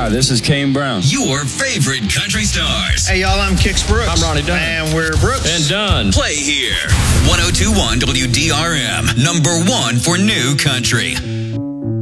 Hi, this is Kane Brown. Your favorite country stars. Hey, y'all, I'm Kix Brooks. I'm Ronnie Dunn. And we're Brooks. And Dunn. Play here. 102.1 WDRM. Number one for new country.